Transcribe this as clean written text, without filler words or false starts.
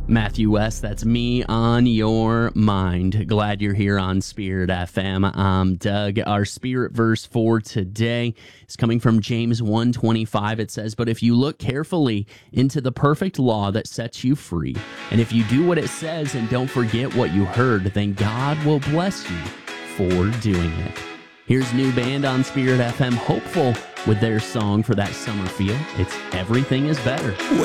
Matthew West, that's me on your mind. Glad you're here on Spirit FM. I'm Doug. Our Spirit verse for today is coming from James 1:25. It says, "But if you look carefully into the perfect law that sets you free, and if you do what it says and don't forget what you heard, then God will bless you for doing it." Here's new band on Spirit FM, Hopeful, with their song for that summer feel. It's Everything is Better.